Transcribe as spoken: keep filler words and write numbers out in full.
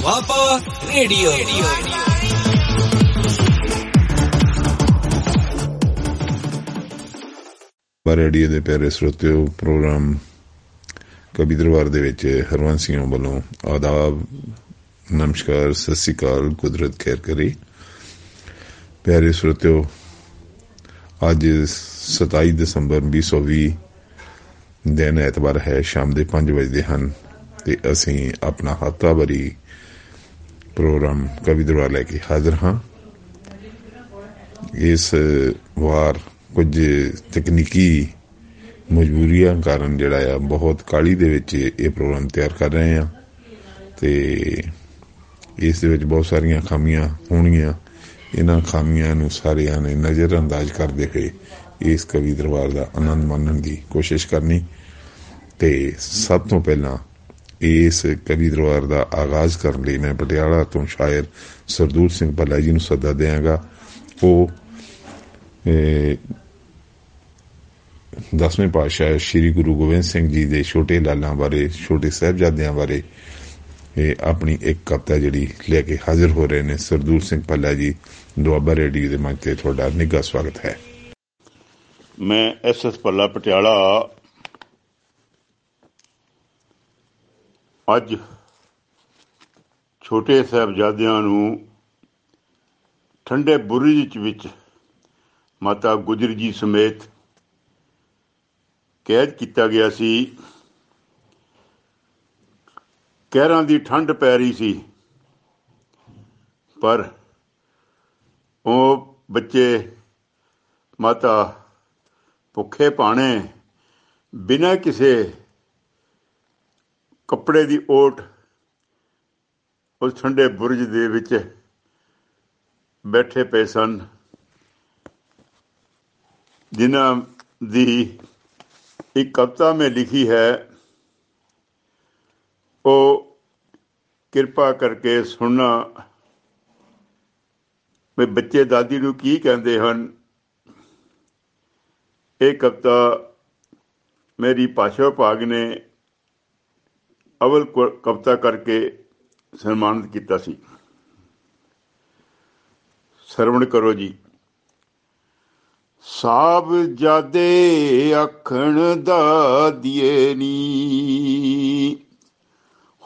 Doaba radio. Radio ਦੇ ਪਿਆਰੇ ਸਰੋਤਿਓ, programme ਕਵੀ ਦਰਬਾਰ ਦੇ ਵਿੱਚ ਹਰਵੰਸ ਸਿੰਘ ਵੱਲੋਂ ਆਦਾਬ, ਨਮਸਕਾਰ, ਸਤਿ ਸ਼੍ਰੀ ਅਕਾਲ, ਕੁਦਰਤ ਖੈਰ ਕਰੇ। ਪਿਆਰੇ ਸਰੋਤਿਓ, ਅੱਜ ਸਤਾਈ ਦਸੰਬਰ ਵੀਹ ਸੌ ਵੀਹ ਦਿਨ ਐਤਵਾਰ ਹੈ। ਸ਼ਾਮ ਦੇ ਪੰਜ ਵਜਦੇ ਹਨ ਤੇ ਅਸੀਂ ਆਪਣਾ ਹਫ਼ਤਾਵਾਰੀ ਪ੍ਰੋਗਰਾਮ ਕਵੀ ਦਰਬਾਰ ਲੈ ਕੇ ਹਾਜ਼ਰ ਹਾਂ। ਇਸ ਵਾਰ ਕੁਝ ਤਕਨੀਕੀ ਮਜਬੂਰੀਆਂ ਕਾਰਨ ਜਿਹੜਾ ਆ ਬਹੁਤ ਕਾਹਲੀ ਦੇ ਵਿੱਚ ਇਹ ਪ੍ਰੋਗਰਾਮ ਤਿਆਰ ਕਰ ਰਹੇ ਹਾਂ ਤੇ ਇਸ ਦੇ ਵਿੱਚ ਬਹੁਤ ਸਾਰੀਆਂ ਖਾਮੀਆਂ ਹੋਣਗੀਆਂ। ਇਹਨਾਂ ਖਾਮੀਆਂ ਨੂੰ ਸਾਰਿਆਂ ਨੇ ਨਜ਼ਰ ਅੰਦਾਜ਼ ਕਰਦੇ ਹੋਏ ਇਸ ਕਵੀ ਦਰਬਾਰ ਦਾ ਆਨੰਦ ਮਾਣਨ ਦੀ ਕੋਸ਼ਿਸ਼ ਕਰਨੀ। ਤੇ ਸਭ ਤੋਂ ਪਹਿਲਾਂ ਇਸ ਕਵੀ ਦਰਬਾਰ ਦਾ ਆਗਾਜ਼ ਕਰਨ ਲਈ ਮੈਂ ਪਟਿਆਲਾ ਤੋਂ ਸ਼ਾਇਰ ਸਰਦੂਲ ਸਿੰਘ ਭੱਲਾ ਜੀ ਨੂੰ ਸੱਦਾ ਦਿਆਂਗਾ। ਉਹ ਦਸਵੇਂ ਪਾਤਸ਼ਾਹ ਸ਼੍ਰੀ ਗੁਰੂ ਗੋਬਿੰਦ ਸਿੰਘ ਜੀ ਦੇ ਛੋਟੇ ਲਾਲਾਂ ਬਾਰੇ, ਛੋਟੇ ਸਾਹਿਬਜ਼ਾਦਿਆਂ ਬਾਰੇ ਆਪਣੀ ਇੱਕ ਕਵਿਤਾ ਜਿਹੜੀ ਲੈ ਕੇ ਹਾਜ਼ਰ ਹੋ ਰਹੇ ਨੇ। ਸਰਦੂਲ ਸਿੰਘ ਭੱਲਾ ਜੀ, ਦੁਆਬਾ ਰੇਡੀਓ ਦੇ ਮੰਚ ਤੇ ਤੁਹਾਡਾ ਨਿੱਘਾ ਸਵਾਗਤ ਹੈ। ਮੈਂ ਐਸ ਐਸ ਭੱਲਾ, ਪਟਿਆਲਾ। ਅੱਜ ਛੋਟੇ ਸਾਹਿਬਜ਼ਾਦਿਆਂ ਨੂੰ ਠੰਡੇ ਬੁਰਜ ਵਿੱਚ ਮਾਤਾ ਗੁਜਰ ਜੀ ਸਮੇਤ ਕੈਦ ਕੀਤਾ ਗਿਆ ਸੀ। ਕਹਿਰਾਂ ਦੀ ਠੰਡ ਪੈ ਰਹੀ ਸੀ, ਪਰ ਉਹ ਬੱਚੇ ਮਾਤਾ ਭੁੱਖੇ ਭਾਣੇ ਬਿਨਾਂ ਕਿਸੇ ਕੱਪੜੇ ਦੀ ਓਟ ਉਸ ਠੰਡੇ ਬੁਰਜ ਦੇ ਵਿੱਚ ਬੈਠੇ ਪਏ ਸਨ, ਜਿਨ੍ਹਾਂ ਦੀ ਇੱਕ ਕਵਿਤਾ ਮੈਂ ਲਿਖੀ ਹੈ। ਉਹ ਕਿਰਪਾ ਕਰਕੇ ਸੁਣਨਾ ਵੀ ਬੱਚੇ ਦਾਦੀ ਨੂੰ ਕੀ ਕਹਿੰਦੇ ਹਨ। ਇਹ ਕਵਿਤਾ ਮੇਰੀ ਭਾਸ਼ਾ ਵਿਭਾਗ ਨੇ ਅਵਲ ਕਵਿਤਾ ਕਰਕੇ ਸਨਮਾਨਿਤ ਕੀਤਾ ਸੀ। ਸਰਵਣ ਕਰੋ ਜੀ। ਸਾਹਿਬਜ਼ਾਦੇ ਆਖਣ ਦਾਦੀਏ ਨੀ,